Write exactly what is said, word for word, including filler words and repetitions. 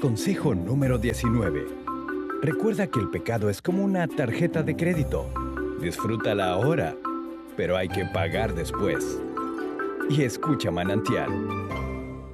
Consejo número diecinueve. Recuerda que el pecado es como una tarjeta de crédito. Disfrútala ahora, pero hay que pagar después. Y escucha, Manantial,